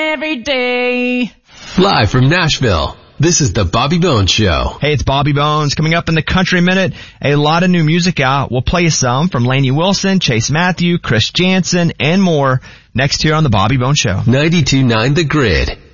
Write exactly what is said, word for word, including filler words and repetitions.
every day. Live from Nashville, this is the Bobby Bones Show. Hey, it's Bobby Bones. Coming up in the Country Minute, a lot of new music out. We'll play you some from Lainey Wilson, Chase Matthew, Chris Janson, and more next here on the Bobby Bones Show. ninety-two point nine The Grid.